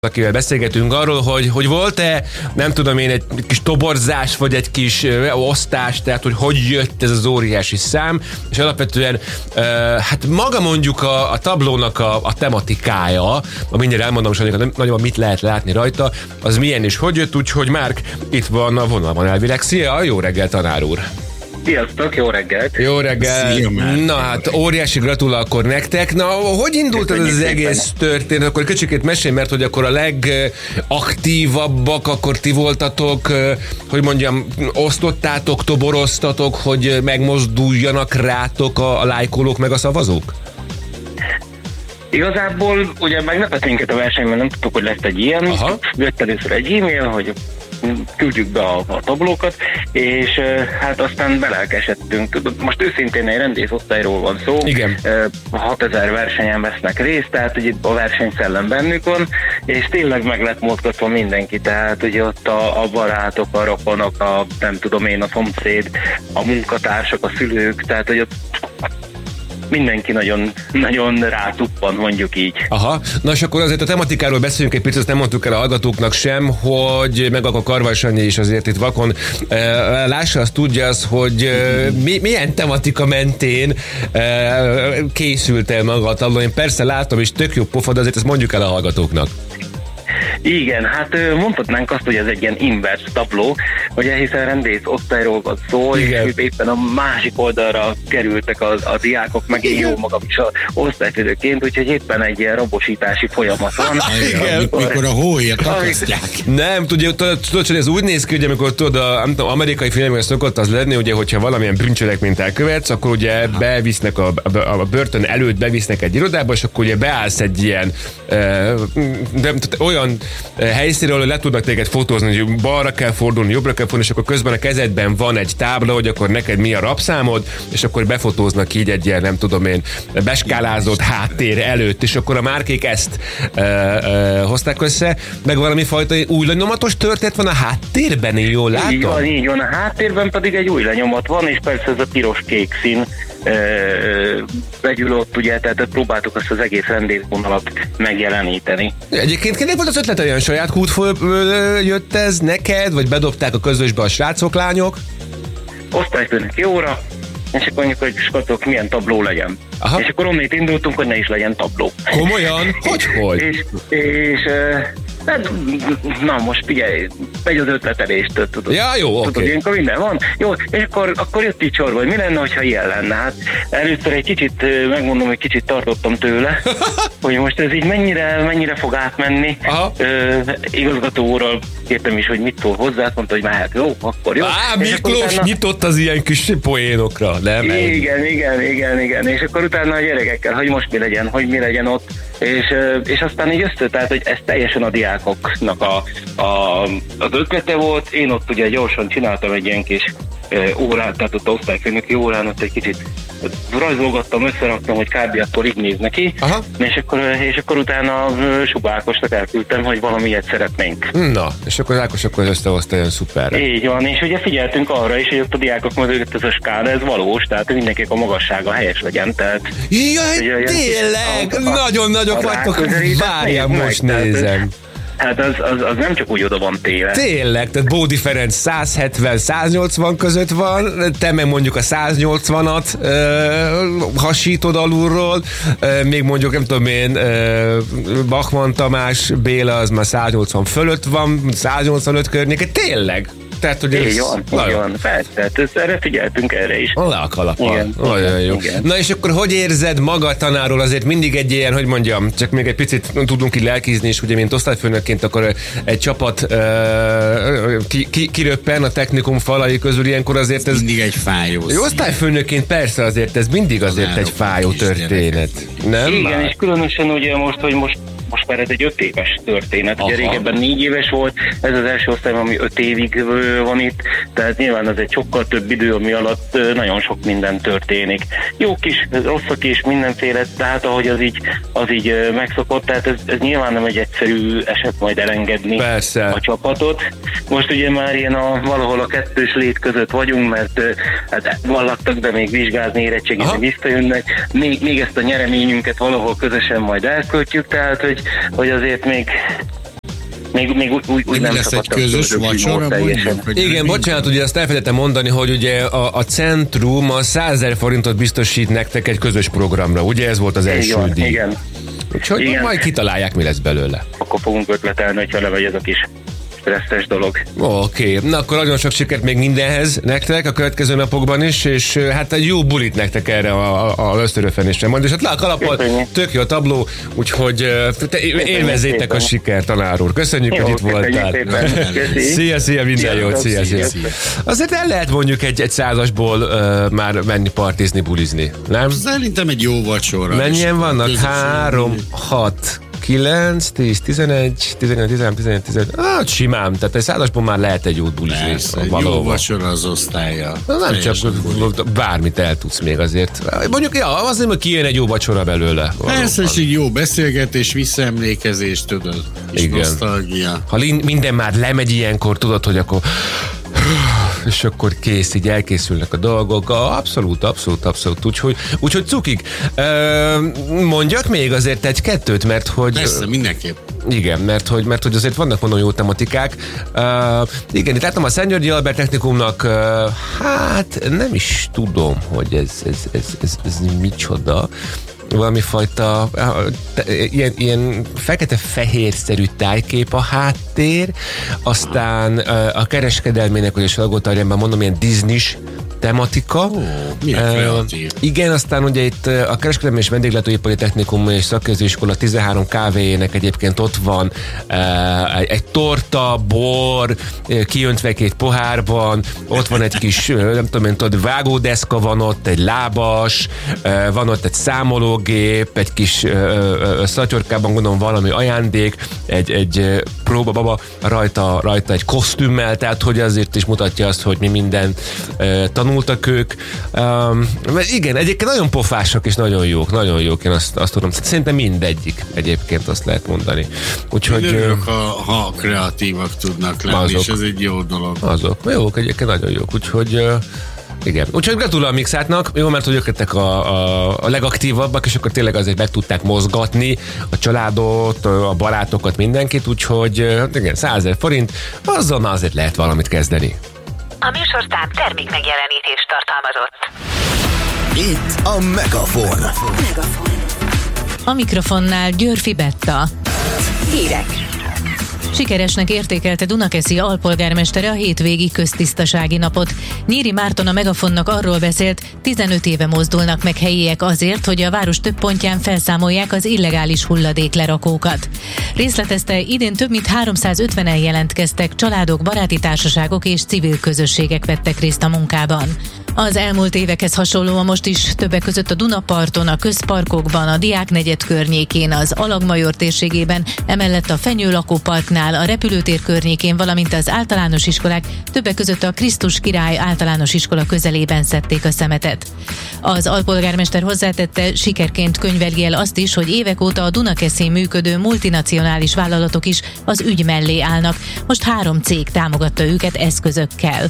akivel beszélgetünk arról, hogy volt-e, nem tudom én, egy kis toborzás, vagy egy kis osztás, tehát hogy jött ez az óriási szám, és alapvetően hát maga mondjuk a tablónak a tematikája, mindjárt elmondom, hogy nagyon mit lehet látni rajta, az milyen és hogy jött, úgyhogy Márk itt van a vonalban elvileg. Szia, jó reggel, tanár úr! Sziasztok, jó reggelt! Jó reggel! Na hát, óriási gratula akkor nektek. Na, hogy indult ez az egész történet? Akkor kicsikét mesélj, mert hogy akkor a legaktívabbak, akkor ti voltatok, hogy mondjam, osztottátok, toboroztatok, hogy megmozduljanak rátok a lájkolók meg a szavazók? Igazából ugye meglepett minket a versenyben, nem tudtuk, hogy lesz egy ilyen. Aha. Jött először egy e-mail, hogy küldjük be a tablókat, és hát aztán belelkesedtünk. Most őszintén egy rendészosztályról van szó. Igen. 6000 versenyen vesznek részt, tehát ugye a versenyszellem bennük van, és tényleg meg lett mozgatva mindenki, tehát ugye ott a barátok, a rokonok, nem tudom én, a szomszéd, a munkatársak, a szülők, tehát hogy ott mindenki nagyon, nagyon rátuppan, mondjuk így. Aha, na és akkor azért a tematikáról beszéljünk egy picit, azt nem mondtuk el a hallgatóknak sem, hogy meg a Karvas Sanyi is azért itt vakon lássa, azt tudja az, hogy milyen tematika mentén készült el maga a tabló. Én persze látom, és tök jó pofa, de azért ezt mondjuk el a hallgatóknak. Igen, hát mondhatnánk azt, hogy ez egy ilyen inverse tabló, ugye hiszen rendész osztályról van szó, igen. És éppen a másik oldalra kerültek a diákok, meg én jó magam is a osztályfőnöként, úgyhogy éppen egy ilyen rabosítási folyamat van. Amikor a hóért akasztják. Nem, tudod, hogy ez úgy néz ki, hogy amikor tudod, nem tudom, amerikai filmekben szokott az lenni, ugye, hogyha valamilyen bűncselekményt elkövetsz, akkor ugye bevisznek a börtön előtt bevisznek egy irodába, és akkor ugye beállsz egy ilyen olyan helyszínről, hogy le tudnak téged fotózni, hogy balra kell fordulni, jobbra kell fordulni, és akkor közben a kezedben van egy tábla, hogy akkor neked mi a rabszámod, és akkor befotóznak így egy ilyen, nem tudom én, beskálázott háttér előtt, és akkor a márkék ezt hozták össze, meg valami fajta új lenyomatos történet van a háttérben, én jól látom? Így van, a háttérben pedig egy új lenyomat van, és persze ez a piros-kék szín vegyül ott, ugye, tehát próbáltuk azt az egész rendészvonalat megjeleníteni. Egyébként kinek volt az ötlet, olyan saját kútból jött ez neked, vagy bedobták a közösbe a srácok, lányok? Osztályfőnöki óra, és akkor mondjuk, hogy skatok, milyen tabló legyen. Aha. És akkor onnét indultunk, hogy ne is legyen tabló. Komolyan? Hogy? és na most figyelj, megy az ötletelést, tudod. Ja, jó, oké. Tudod, ilyenkor minden van. Jó, és akkor jött így sorba, hogy mi lenne, hogyha ilyen lenne. Hát először egy kicsit, megmondom, hogy kicsit tartottam tőle, hogy most ez így mennyire fog átmenni. Igazgató úrral kértem is, hogy mit szól hozzá, mondta, hogy már jó, akkor jó. Miklós nyitott az ilyen kis poénokra, nem? Igen. És akkor utána a gyerekekkel, hogy most mi legyen ott. És aztán így tehát, hogy ez teljesen a diákoknak az ötlete volt. Én ott ugye gyorsan csináltam egy ilyen kis órát, tehát ott osztályfőnöki órán ott egy kicsit rajzolgattam, összeraktam, hogy kb. Akkor így néz neki, és akkor utána Suba Ákosnak elküldtem, hogy valamilyet szeretnénk. Na, és akkor Ákos akkor összehozta olyan szuperre. Így van, és ugye figyeltünk arra is, hogy ott a diákok mögött ez a skála, ez valós, tehát mindenkinek a magassága helyes legyen, tehát... Jaj, tényleg! Nagyon nagyok vagytok, várjál, most nézem. Hát az nem csak úgy oda van téve. Tényleg, tehát Bódi Ferenc 170-180 között van, te meg mondjuk a 180-at hasítod alulról, még mondjuk nem tudom én, Bachmann Tamás Béla az már 180 fölött van, 185 környéke, tényleg. Tehát, hogy így van, persze, erre figyeltünk erre is. Le a kalappal. Nagyon jó. Igen. Na és akkor hogy érzed maga tanáról? Azért mindig egy ilyen, hogy mondjam, csak még egy picit tudunk így lelkizni, és ugye mint osztályfőnökként akkor egy csapat kiröppen a technikum falai közül, ilyenkor azért ez... Mindig egy fájó. Osztályfőnökként persze azért ez mindig azért egy fájó történet. Nem? Igen, már? És különösen ugye most már ez egy 5 éves történet. Ugye régebben 4 éves volt, ez az első osztály, ami 5 évig van itt, tehát nyilván ez egy sokkal több idő, ami alatt nagyon sok minden történik. Jók is, rosszak is, mindenféle, tehát ahogy az így megszokott, tehát ez nyilván nem egy egyszerű eset majd elengedni. Persze. A csapatot. Most ugye már ilyen valahol a kettős lét között vagyunk, mert hát vallattak, de még vizsgázni, érettségizni visszajönnek. Még ezt a nyereményünket valahol közösen majd elköltjük, tehát hogy azért még úgy nem lesz egy szokott közös vacsora, mondjuk, hogy Igen, bocsánat, ugye azt elfelejtettem mondani, hogy ugye a Centrum a 100 000 forintot biztosít nektek egy közös programra, ugye ez volt az első díj. Igen. Úgyhogy Igen. majd kitalálják, mi lesz belőle. Akkor fogunk ötletelni, hogyha lemegy ez a kis stresszes dolog. Oké, na akkor nagyon sok sikert még mindenhez nektek a következő napokban is, és hát egy jó bulit nektek erre az Ösztörőfenésre majd, és hát le a kalappal, tök jó a tabló, úgyhogy élvezzétek a sikert, tanár úr. Köszönjük, hogy itt voltál. Szia, minden jót, szia. Azért el lehet mondjuk egy 100-asból már menni partizni, bulizni, nem? Szerintem egy jó vacsora. Mennyien vannak? 3, 6, 9, 10, 11, 13, 14, 15. Hát simán, tehát egy 100-asból már lehet egy jót bulizni. Persze, egy jó vacsora az osztálya. Nem csak bármit el tudsz még azért. Mondjuk, azért, hogy kijön egy jó vacsora belőle. Persze, és így jó beszélgetés, visszaemlékezés, tudod. És igen. Nosztalgia. Ha minden már lemegy ilyenkor, tudod, hogy akkor és akkor kész, így elkészülnek a dolgok. Abszolút. Úgyhogy cukik. Mondjak még azért egy-kettőt, mert hogy... Persze, mindenképp. Igen, mert hogy azért vannak mondom jó tematikák. Igen, itt láttam a Szent Györgyi Albert Technikumnak, hát nem is tudom, hogy ez micsoda. Valami fajta ilyen fekete-fehérszerű tájkép a háttér, aztán a kereskedelmének, vagy a Salgótarjánban mondom, ilyen Disney-s tematika. Milyen kreatív. Igen, aztán ugye itt a Kereskedelmi és Vendéglátóipari Technikum és Szakképzőiskola 13 kávéjének egyébként ott van egy torta, bor, kiöntve 2 pohárban, ott van egy kis, nem tudom én, tudod, vágódeszka van ott, egy lábas, van ott egy számológép, egy kis szatyorkában gondolom valami ajándék, egy próbababa rajta egy kosztümmel, tehát hogy azért is mutatja azt, hogy mi minden tanultak ők. Igen, egyébként nagyon pofásak és nagyon jók, én azt tudom. Szerintem mindegyik egyébként azt lehet mondani. Úgyhogy... Örülök, ha kreatívak tudnak lenni, azok, és ez egy jó dolog. Azok, jók, egyébként nagyon jók, úgyhogy... Igen. Úgyhogy gratulál a Mixátnak, jó, mert hogy ők lettek a legaktívabbak, és akkor tényleg azért meg tudták mozgatni a családot, a barátokat, mindenkit, úgyhogy igen, 100 000 forint, azzal már azért lehet valamit kezdeni. A műsorszám termék megjelenítést tartalmazott. Itt a Megafon. A mikrofonnál Györfi Betta. Hírek. Sikeresnek értékelte Dunakeszi alpolgármestere a hétvégi köztisztasági napot. Nyíri Márton a Megafonnak arról beszélt, 15 éve mozdulnak meg helyiek azért, hogy a város több pontján felszámolják az illegális hulladéklerakókat. Részletezte, idén több mint 350-en jelentkeztek, családok, baráti társaságok és civil közösségek vettek részt a munkában. Az elmúlt évekhez hasonlóan most is többek között a Dunaparton, a közparkokban, a Diáknegyed környékén, az Alagmajor térségében, emellett a Fenyő lakóparknál, a repülőtér környékén, valamint az általános iskolák, többek között a Krisztus Király általános iskola közelében szedték a szemetet. Az alpolgármester hozzátette, sikerként könyveli el azt is, hogy évek óta a Dunakeszin működő multinacionális vállalatok is az ügy mellé állnak. Most 3 cég támogatta őket eszközökkel.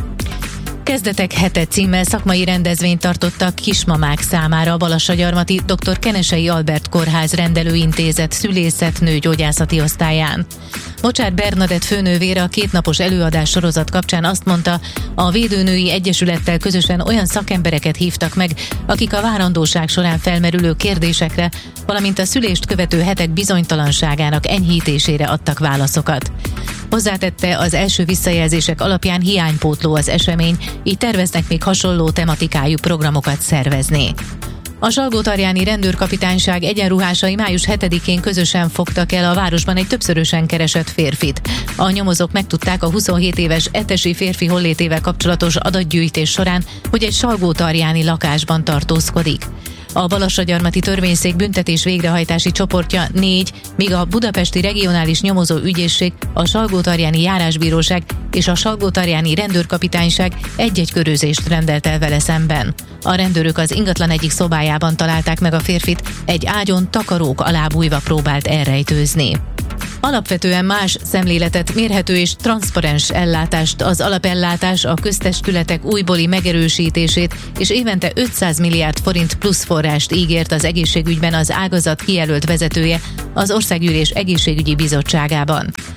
Kezdetek hete címmel szakmai rendezvényt tartottak kismamák számára a Balassagyarmati dr. Kenesei Albert Kórház Rendelőintézet szülészet-nő gyógyászati osztályán. Mocsár Bernadett főnővére a 2 napos előadás sorozat kapcsán azt mondta, a Védőnői Egyesülettel közösen olyan szakembereket hívtak meg, akik a várandóság során felmerülő kérdésekre, valamint a szülést követő hetek bizonytalanságának enyhítésére adtak válaszokat. Hozzátette, az első visszajelzések alapján hiánypótló az esemény, így terveznek még hasonló tematikájú programokat szervezni. A Salgótarjáni rendőrkapitányság egyenruhásai május 7-én közösen fogtak el a városban egy többszörösen keresett férfit. A nyomozók megtudták a 27 éves etesi férfi hollétével kapcsolatos adatgyűjtés során, hogy egy salgótarjáni lakásban tartózkodik. A Balassagyarmati Törvényszék büntetés végrehajtási csoportja 4, míg a Budapesti Regionális Nyomozó Ügyészség, a Salgótarjáni Járásbíróság és a Salgótarjáni Rendőrkapitányság egy-egy körözést rendelt el vele szemben. A rendőrök az ingatlan egyik szobájában találták meg a férfit, egy ágyon takarók alá bújva próbált elrejtőzni. Alapvetően más szemléletet, mérhető és transzparens ellátást, az alapellátás, a köztestületek újbóli megerősítését és évente 500 milliárd forint plusz forrást ígért az egészségügyben az ágazat kijelölt vezetője az Országgyűlés Egészségügyi Bizottságában.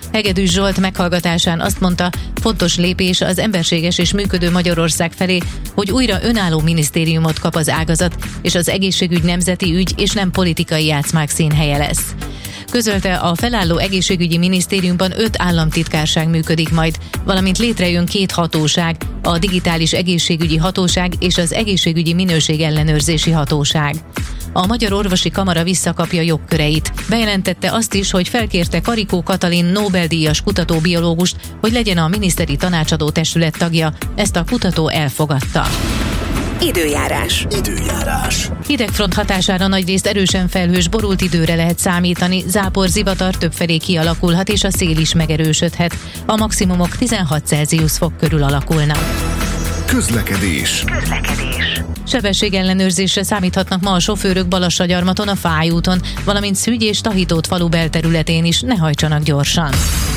Hegedűs Zsolt meghallgatásán azt mondta, fontos lépés az emberséges és működő Magyarország felé, hogy újra önálló minisztériumot kap az ágazat, és az egészségügy nemzeti ügy és nem politikai játszmák színhelye lesz. Közölte, a felálló egészségügyi minisztériumban 5 államtitkárság működik majd, valamint létrejön 2 hatóság, a digitális egészségügyi hatóság és az egészségügyi minőségellenőrzési hatóság. A Magyar Orvosi Kamara visszakapja jogköreit. Bejelentette azt is, hogy felkérte Karikó Katalin Nobel-díjas kutatóbiológust, hogy legyen a miniszteri tanácsadó testület tagja. Ezt a kutató elfogadta. Időjárás. Hidegfront hatására nagyrészt erősen felhős, borult időre lehet számítani, zápor, zivatar többfelé kialakulhat, és a szél is megerősödhet. A maximumok 16 Celsius fok körül alakulnak. Közlekedés. Sebességellenőrzésre számíthatnak ma a sofőrök Balassagyarmaton, a Fály úton, valamint Szügy és Tahitót falu belterületén is, ne hajtsanak gyorsan.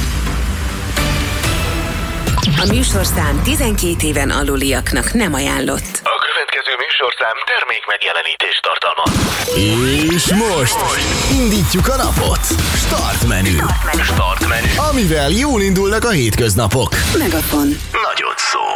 A műsorszám 12 éven aluliaknak nem ajánlott. A következő műsorszám termék megjelenítést tartalmaz. És most indítjuk a napot. Startmenü. Amivel jól indulnak a hétköznapok. Megafon. Nagyon szó.